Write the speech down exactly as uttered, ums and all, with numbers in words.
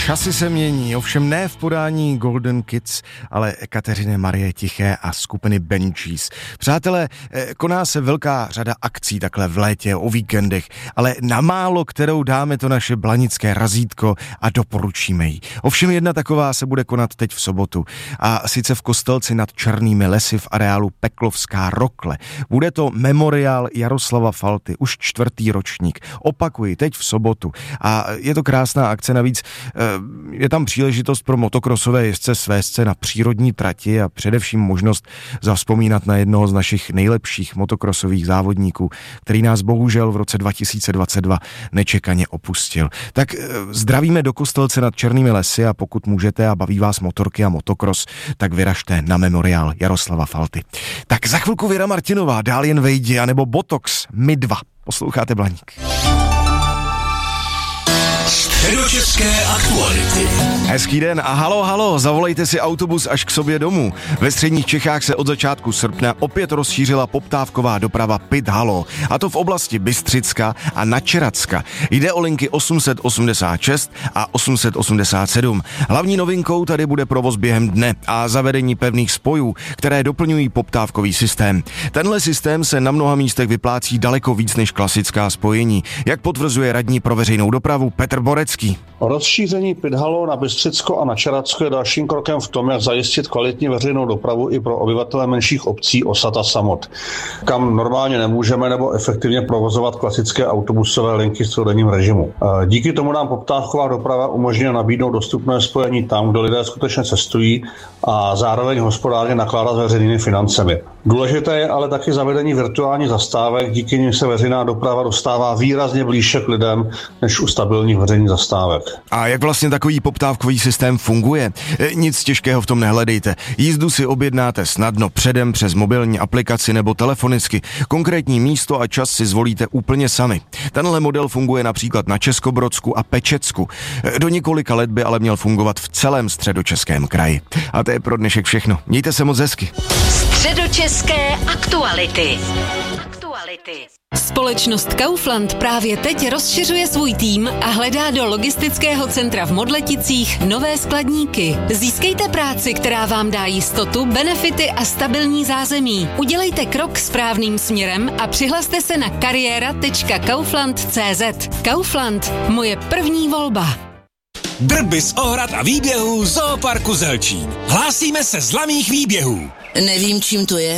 Časy se mění, ovšem ne v podání Golden Kids, ale Kateřiny Marie Tiché a skupiny Banshees. Přátelé, koná se velká řada akcí takhle v létě, o víkendech, ale na málo kterou dáme to naše blanické razítko a doporučíme ji. Ovšem jedna taková se bude konat teď v sobotu. A sice v Kostelci nad Černými lesy v areálu Peklovská Rokle. Bude to memoriál Jaroslava Falty, už čtvrtý ročník. Opakuji, teď v sobotu. A je to krásná akce, navíc je tam příležitost pro motokrosové jezdce svést se na přírodní trati a především možnost zavzpomínat na jednoho z našich nejlepších motokrosových závodníků, který nás bohužel v roce dva tisíce dvacet dva nečekaně opustil. Tak zdravíme do Kostelce nad Černými lesy a pokud můžete a baví vás motorky a motokros, tak vyražte na memoriál Jaroslava Falty. Tak za chvilku Věra Martinová, dál jen vejdi, anebo Botox, my dva. Posloucháte Blaník. Středočeské aktuality. Hezký den a halo, halo, zavolejte si autobus až k sobě domů. Ve středních Čechách se od začátku srpna opět rozšířila poptávková doprava Pit Halo, a to v oblasti Bystřicka a Načeradska. Jde o linky osm set osmdesát šest a osm set osmdesát sedm. Hlavní novinkou tady bude provoz během dne a zavedení pevných spojů, které doplňují poptávkový systém. Tenhle systém se na mnoha místech vyplácí daleko víc než klasická spojení, jak potvrzuje radní pro veřejnou dopravu Petr Borecký. Rozšíření Pit Halo na Bystřicko a na Čeradsko je dalším krokem v tom, jak zajistit kvalitní veřejnou dopravu i pro obyvatele menších obcí Osad a Samot, kam normálně nemůžeme nebo efektivně provozovat klasické autobusové linky v celodenním režimu. Díky tomu nám poptávková doprava umožňuje nabídnout dostupné spojení tam, kde lidé skutečně cestují a zároveň hospodárně nakládat s veřejnými financemi. Důležité je ale taky zavedení virtuálních zastávek, díky nim se veřejná doprava dostává výrazně blíže k lidem než u stabilních veřejných zastávek. A jak vlastně takový poptávkový systém funguje? Nic těžkého v tom nehledejte. Jízdu si objednáte snadno předem přes mobilní aplikaci nebo telefonicky. Konkrétní místo a čas si zvolíte úplně sami. Tenhle model funguje například na Českobrodsku a Pečecku. Do několika let by ale měl fungovat v celém Středočeském kraji. A to je pro dnešek všechno. Mějte se moc hezky. Středočeské aktuality. Aktuality. Společnost Kaufland právě teď rozšiřuje svůj tým a hledá do logistického centra v Modleticích nové skladníky. Získejte práci, která vám dá jistotu, benefity a stabilní zázemí. Udělejte krok správným směrem a přihlaste se na kariéra tečka kaufland tečka cé zet. Kaufland, moje první volba. Drby z ohrad a výběhů Zooparku Zelčín. Hlásíme se z laných výběhů. Nevím, čím to je.